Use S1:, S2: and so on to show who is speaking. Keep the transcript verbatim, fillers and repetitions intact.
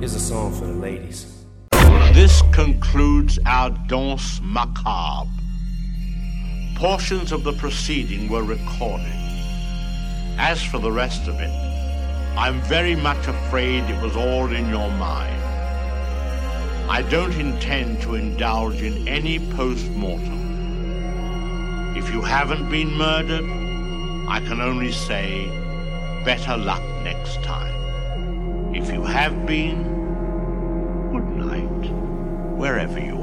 S1: Here's a song for the ladies.
S2: This concludes our danse macabre. Portions of the proceeding were recorded. As for the rest of it, I'm very much afraid it was all in your mind. I don't intend to indulge in any post-mortem. If you haven't been murdered, I can only say, better luck next time. If you have been, good night, wherever you are.